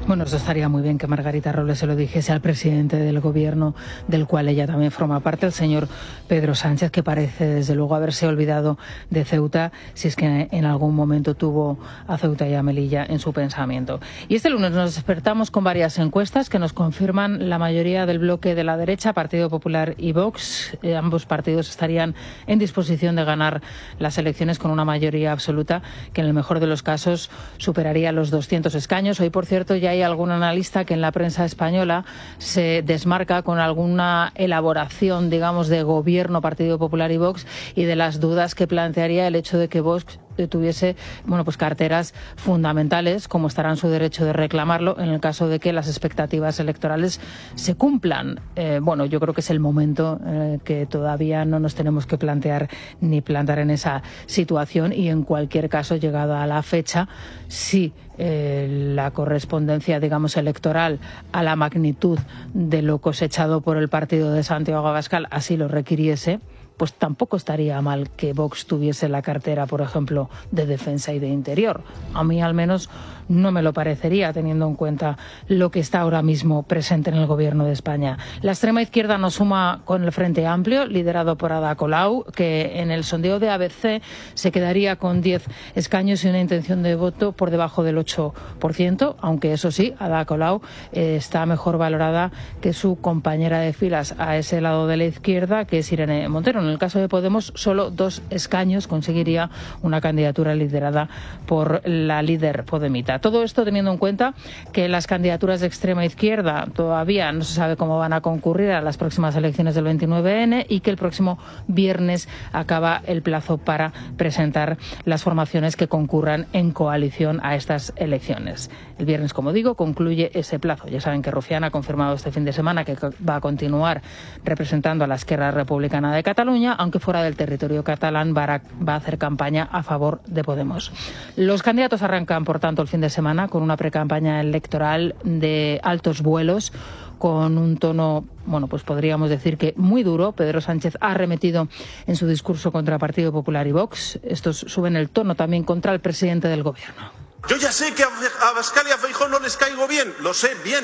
Bueno, eso estaría muy bien que Margarita Robles se lo dijese al presidente del gobierno, del cual ella también forma parte, el señor Pedro Sánchez, que parece desde luego haberse olvidado de Ceuta, si es que en algún momento tuvo a Ceuta y a Melilla en su pensamiento. Y este lunes nos despertamos con varias encuestas que nos confirman la mayoría del bloque de la derecha, Partido Popular y Vox. Ambos partidos estarían en disposición de ganar las elecciones con una mayoría absoluta que en el mejor de los casos superaría los 200 escaños. Hoy, por cierto, ya hay algún analista que en la prensa española se desmarca con alguna elaboración, digamos, de gobierno, Partido Popular y Vox, y de las dudas que plantearía el hecho de que Vox tuviese, bueno, pues carteras fundamentales, como estará en su derecho de reclamarlo en el caso de que las expectativas electorales se cumplan. Bueno, yo creo que es el momento que todavía no nos tenemos que plantear ni plantar en esa situación, y en cualquier caso, llegada a la fecha, sí, la correspondencia, digamos, electoral a la magnitud de lo cosechado por el partido de Santiago Abascal así lo requiriese, pues tampoco estaría mal que Vox tuviese la cartera, por ejemplo, de Defensa y de Interior. A mí, al menos, no me lo parecería, teniendo en cuenta lo que está ahora mismo presente en el Gobierno de España. La extrema izquierda nos suma con el Frente Amplio, liderado por Ada Colau, que en el sondeo de ABC se quedaría con 10 escaños y una intención de voto por debajo del 8%, aunque eso sí, Ada Colau está mejor valorada que su compañera de filas a ese lado de la izquierda, que es Irene Montero. En el caso de Podemos, solo 2 escaños conseguiría una candidatura liderada por la líder podemita. Todo esto teniendo en cuenta que las candidaturas de extrema izquierda todavía no se sabe cómo van a concurrir a las próximas elecciones del 29N y que el próximo viernes acaba el plazo para presentar las formaciones que concurran en coalición a estas elecciones. El viernes, como digo, concluye ese plazo. Ya saben que Rufián ha confirmado este fin de semana que va a continuar representando a la Esquerra Republicana de Cataluña, aunque fuera del territorio catalán va a hacer campaña a favor de Podemos. Los candidatos arrancan, por tanto, el fin de semana con una precampaña electoral de altos vuelos, con un tono, bueno, pues podríamos decir que muy duro. Pedro Sánchez ha arremetido en su discurso contra Partido Popular y Vox. Estos suben el tono también contra el presidente del Gobierno. Yo ya sé que a Abascal y a Feijóo no les caigo bien, lo sé bien.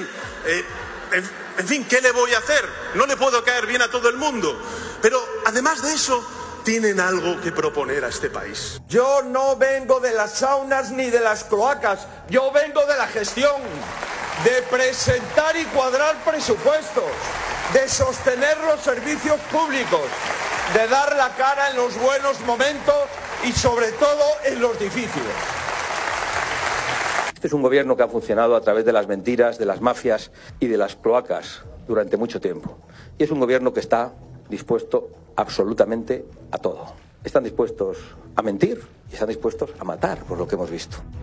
En fin, ¿qué le voy a hacer? No le puedo caer bien a todo el mundo. Pero además de eso, tienen algo que proponer a este país. Yo no vengo de las saunas ni de las cloacas, yo vengo de la gestión, de presentar y cuadrar presupuestos, de sostener los servicios públicos, de dar la cara en los buenos momentos y sobre todo en los difíciles. Este es un gobierno que ha funcionado a través de las mentiras, de las mafias y de las cloacas durante mucho tiempo. Y es un gobierno que está dispuesto absolutamente a todo. Están dispuestos a mentir y están dispuestos a matar, por lo que hemos visto.